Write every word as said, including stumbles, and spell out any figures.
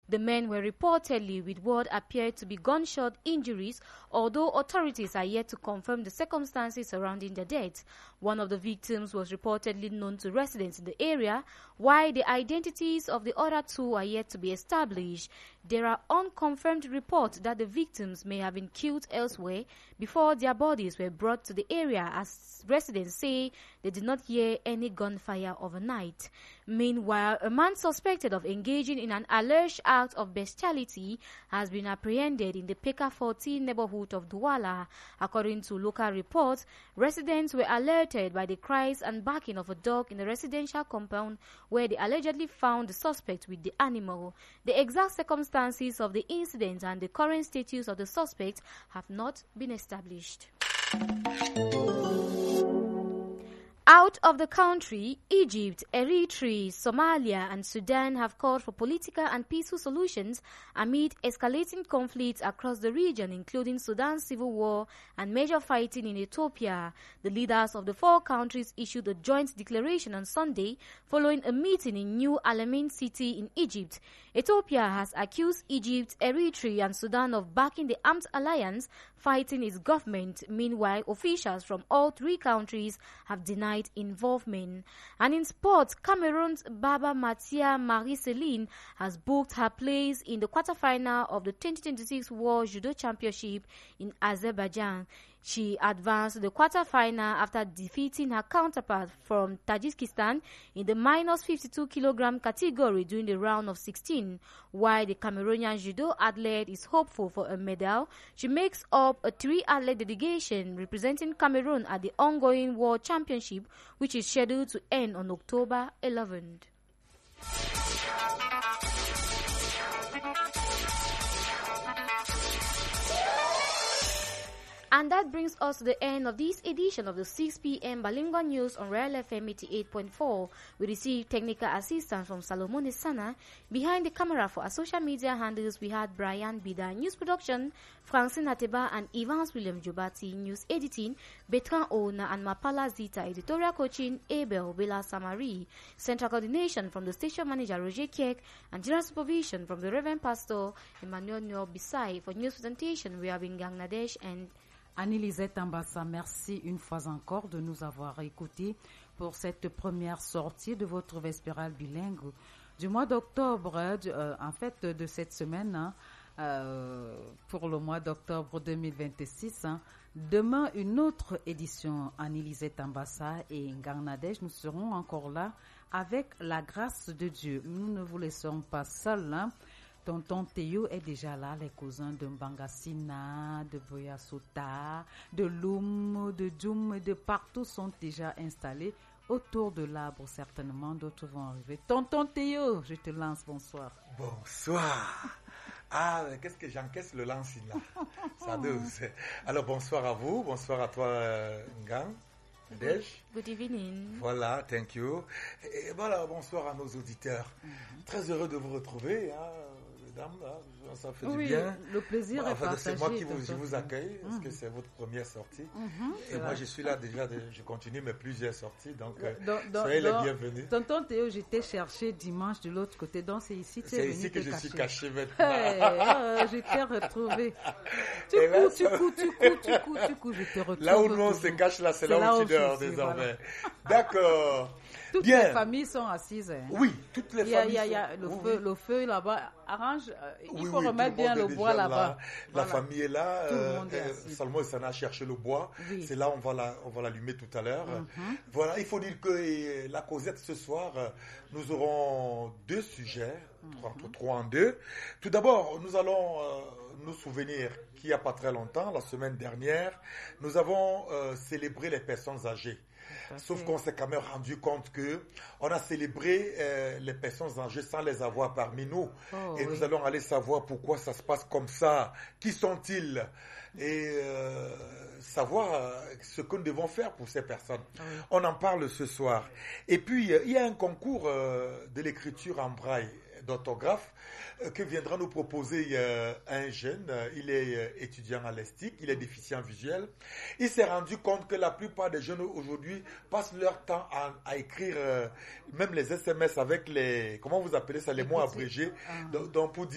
The men were reportedly with what appeared to be gunshot injuries, although authorities are yet to confirm the circumstances surrounding their deaths. One of the victims was reportedly known to residents in the area, while the identities of the other two are yet to be established. There are unconfirmed reports that the victims may have been killed elsewhere before their bodies were brought to the area, as residents say they did not hear any gunfire overnight. Meanwhile, a man suspected of engaging in an alleged act of bestiality has been apprehended in the Peka fourteen neighborhood of Douala. According to local reports, residents were alerted by the cries and barking of a dog in the residential compound where they allegedly found the suspect with the animal. The exact circumstances of the incident and the current status of the suspect have not been established. Out of the country, Egypt, Eritrea, Somalia and Sudan have called for political and peaceful solutions amid escalating conflicts across the region, including Sudan's civil war and major fighting in Ethiopia. The leaders of the four countries issued a joint declaration on Sunday following a meeting in New Alamein city in Egypt. Ethiopia has accused Egypt, Eritrea and Sudan of backing the armed alliance fighting its government. Meanwhile, officials from all three countries have denied involvement. And in sports, Cameroon's Baba Matia Marie-Céline has booked her place in the quarterfinal of the twenty twenty-six World Judo Championship in Azerbaijan. She advanced to the quarterfinal after defeating her counterpart from Tajikistan in the minus fifty-two kilogram category during the round of sixteen. While the Cameroonian judo athlete is hopeful for a medal, she makes up a three-athlete delegation representing Cameroon at the ongoing World Championship, which is scheduled to end on October eleventh. And that brings us to the end of this edition of the six p.m. Balingo News on Real F M eighty-eight point four. We received technical assistance from Salomon Esana. Behind the camera for our social media handles, we had Brian Bida. News production, Francine Ateba and Evans William Jobati. News editing, Bertrand Ona and Mapala Zita. Editorial coaching, Abel Bela Samari. Central coordination from the station manager, Roger Kiek. And general supervision from the Reverend Pastor Emmanuel Nyo Bisai. For news presentation, we have in Gangladesh and Annie-Lisette Ambassa, merci une fois encore de nous avoir écoutés pour cette première sortie de votre Vespérale bilingue du mois d'octobre, euh, en fait de cette semaine, hein, euh, pour le mois d'octobre deux mille vingt-six. Hein. Demain, une autre édition Annie-Lisette Ambassa et Gangladesh. Nous serons encore là avec la grâce de Dieu. Nous ne vous laisserons pas seuls. Hein. Tonton Théo est déjà là, les cousins de Mbangasina, de Boyasota, de Loum, de Djoum, de partout sont déjà installés autour de l'arbre. Certainement, d'autres vont arriver. Tonton Théo, je te lance, bonsoir. Bonsoir. Ah, qu'est-ce que j'encaisse le lance là. Ça douce. Alors, bonsoir à vous, bonsoir à toi, Ngang. Dej. Good evening. Voilà, thank you. Et voilà, bonsoir à nos auditeurs. Mm-hmm. Très heureux de vous retrouver. Hein. Là, ça fait oui, du bien. Le plaisir bah, est en fait, partagé. C'est moi qui vous, je vous accueille, parce mmh. que c'est votre première sortie. Mmh, et moi, vrai. je suis là déjà, de, je continue mes plusieurs sorties, donc dans, dans, soyez dans, les bienvenus. Tonton Théo, j'étais cherché dimanche de l'autre côté, donc c'est ici, c'est ici que je caché. suis caché maintenant. Hey, euh, je t'ai retrouvé. Tu cours, tu cours, tu cours, tu cours, tu cours, je te retrouve. Là où nous on se cache, là, c'est là, là où tu dors désormais. Voilà. D'accord. Toutes Bien. les familles sont assises. Hein. Oui, toutes les il y a, familles. Il y a, il y a sont... le, oui, feu, oui. le feu là-bas. Arrange. Euh, il oui, faut oui, remettre bien le bois là-bas. Là. La voilà. famille est là. Tout euh, le monde est assis. Salmo et Sana a cherché le bois. Oui. C'est là on va la, on va l'allumer tout à l'heure. Mm-hmm. Voilà, il faut dire que la causette ce soir, nous aurons deux sujets, mm-hmm. entre trois en deux. Tout d'abord, nous allons euh, nous souvenir qu'il n'y a pas très longtemps, la semaine dernière, nous avons euh, célébré les personnes âgées. Sauf qu'on s'est quand même rendu compte que on a célébré euh, les personnes âgées sans les avoir parmi nous. Oh, et oui. Nous allons aller savoir pourquoi ça se passe comme ça. Qui sont-ils? Et euh, savoir ce que nous devons faire pour ces personnes. Oh, oui. On en parle ce soir. Et puis, euh, il y a un concours euh, de l'écriture en braille, d'orthographe, euh, que viendra nous proposer euh, un jeune. Euh, il est euh, étudiant à l'Estic, il est déficient visuel. Il s'est rendu compte que la plupart des jeunes aujourd'hui passent leur temps à, à écrire euh, même les S M S avec les, comment vous appelez ça, les, les mots abrégés, ah. donc pour dire